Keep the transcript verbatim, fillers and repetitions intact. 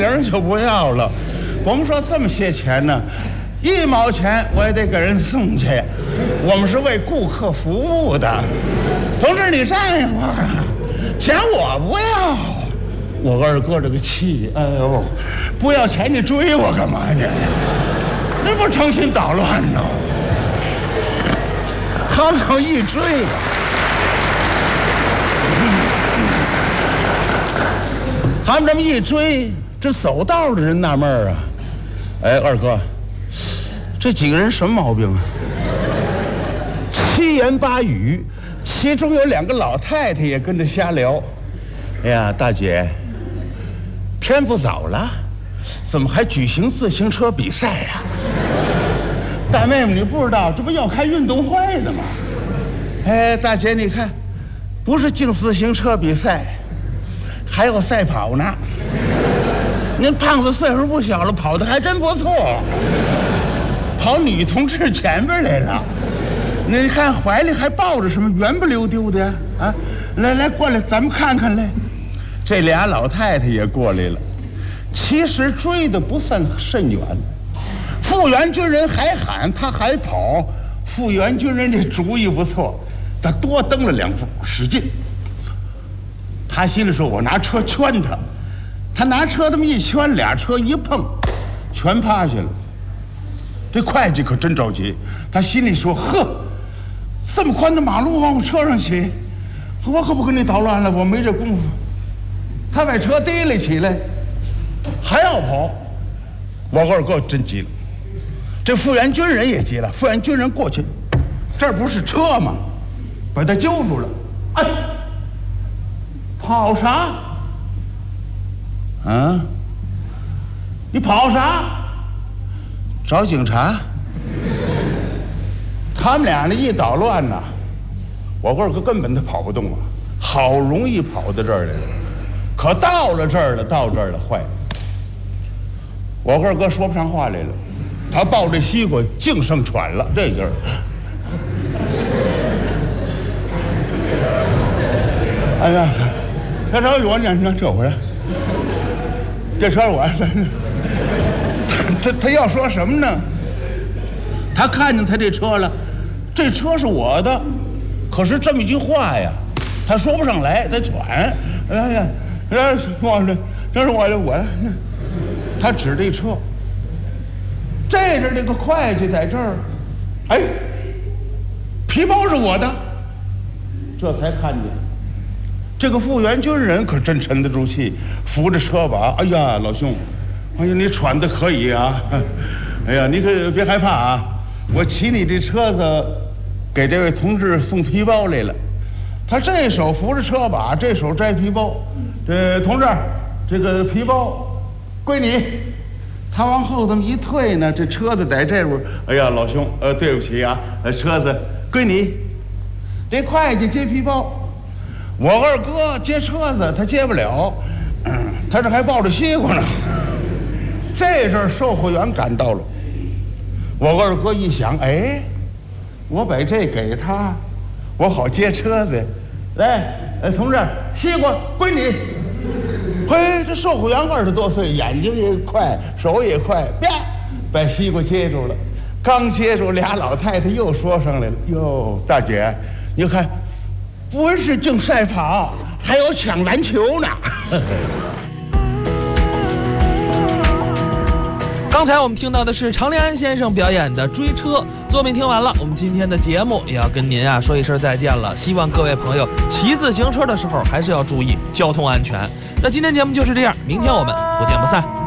零就不要了。我们说这么些钱呢，一毛钱我也得给人送去，我们是为顾客服务的。同志，你站一会儿啊，钱我不要。我二哥这个气，哎呦，不要钱你追我干嘛呢？那不成心捣乱呢？他们要一追，他们这么一追，这走道的人纳闷儿啊，哎，二哥，这几个人什么毛病啊？七言八语，其中有两个老太太也跟着瞎聊。哎呀，大姐，天不早了，怎么还举行自行车比赛呀？大妹妹，你不知道这不要开运动会的吗？哎，大姐，你看，不是竞自行车比赛，还有赛跑呢。您胖子岁数不小了，跑得还真不错，跑女同志前边来了。你看怀里还抱着什么，圆不溜丢的呀？啊，来来，过来，咱们看看来。这俩老太太也过来了。其实追的不算甚远，复员军人还喊，他还跑。复员军人这主意不错，他多蹬了两步，使劲。他心里说：“我拿车圈他。”他拿车这么一圈，俩车一碰，全趴下了。这会计可真着急，他心里说：“呵，这么宽的马路往我车上骑，我可不跟你捣乱了，我没这功夫。”他把车提了起来，还要跑。我二哥真急了，这复员军人也急了。复员军人过去，这儿不是车吗？把他揪住了。哎，跑啥？啊？你跑啥？找警察？他们俩呢一捣乱呐，我二哥根本他跑不动啊，好容易跑到这儿来了。可到了这儿了，到这儿了，坏了！我二哥说不上话来了，他抱着西瓜净剩喘了，这劲儿。哎呀，这车我你你这回来，这车我他他他要说什么呢？他看见他这车了，这车是我的，可是这么一句话呀，他说不上来，他喘。哎呀。这是我的，这是我的，我的。他指这车，这是那个会计在这儿，哎，皮包是我的，这才看见。这个复员军人可真沉得住气，扶着车把，哎呀，老兄，哎呀，你喘的可以啊，哎呀，你可别害怕啊，我骑你这车子，给这位同志送皮包来了。他这手扶着车把，这手摘皮包。这同志，这个皮包归你。他往后这么一退呢，这车子在这边。哎呀，老兄，呃，对不起啊，呃，车子归你。这会计接皮包，我二哥接车子，他接不了，嗯，他这还抱着西瓜呢。这阵售货员赶到了，我二哥一想，哎，我把这给他。我好接车子，来，呃，同志，西瓜归你。嘿，这售货员二十多岁，眼睛也快，手也快，啪，把西瓜接住了。刚接住，俩老太太又说上来了：“哟，大姐，你看，不是竞赛跑，还有抢篮球呢。” 刚才我们听到的是常连安先生表演的《追车》。作品听完了，我们今天的节目也要跟您啊说一声再见了。希望各位朋友骑自行车的时候还是要注意交通安全。那今天节目就是这样，明天我们不见不散。